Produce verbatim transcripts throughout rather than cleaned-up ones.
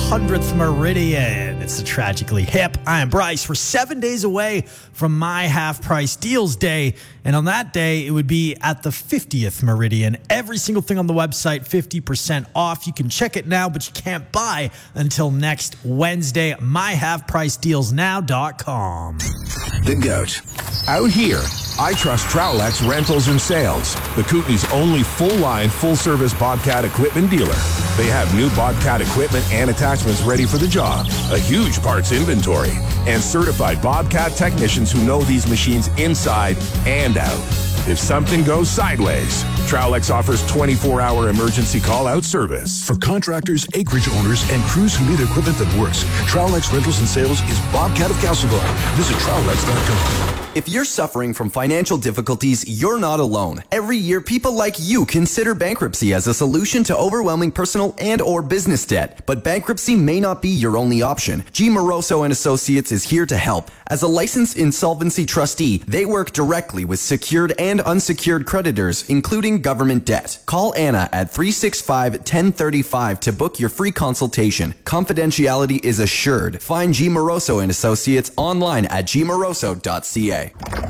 hundredth Meridian. It's the Tragically Hip. I am Bryce. We're seven days away from my Half Price Deals Day. And on that day, it would be at the fiftieth Meridian. Every single thing on the website, fifty percent off. You can check it now, but you can't buy until next Wednesday. my half price deals now dot com. The GOAT. Out here, I trust Trowlex Rentals and Sales, the Kootenai's only full-line, full-service Bobcat equipment dealer. They have new Bobcat equipment and attachments ready for the job, a huge parts inventory, and certified Bobcat technicians who know these machines inside and out. If something goes sideways, Trowlex offers twenty-four hour emergency call-out service. For contractors, acreage owners, and crews who need equipment that works, Trowlex Rentals and Sales is Bobcat of Castlegar. Visit Trowlex dot com. If you're suffering from financial difficulties, you're not alone. Every year, people like you consider bankruptcy as a solution to overwhelming personal and or business debt. But bankruptcy may not be your only option. G. Moroso and Associates is here to help. As a licensed insolvency trustee, they work directly with secured and unsecured creditors, including government debt. Call Anna at three six five, one zero three five to book your free consultation. Confidentiality is assured. Find G. Moroso and Associates online at g moroso dot c a.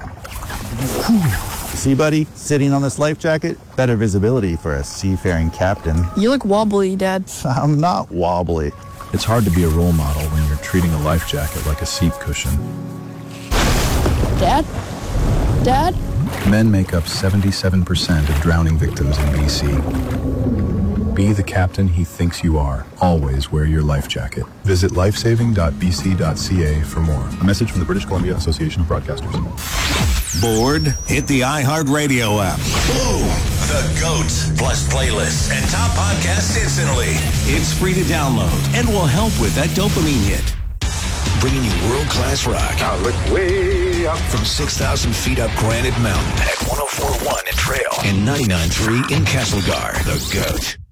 See, buddy, sitting on this life jacket, better visibility for a seafaring captain. You look wobbly, Dad. I'm not wobbly. It's hard to be a role model when you're treating a life jacket like a seat cushion. Dad? Dad? Men make up seventy-seven percent of drowning victims in B C. Be the captain he thinks you are. Always wear your life jacket. Visit lifesaving dot b c dot c a for more. A message from the British Columbia Association of Broadcasters. Bored? Hit the iHeartRadio app. Boom! The GOAT, plus playlists and top podcasts instantly. It's free to download and will help with that dopamine hit. Bringing you world-class rock. Now look way up. From six thousand feet up Granite Mountain at one oh four point one in Trail and ninety-nine point three in Castlegar. The GOAT.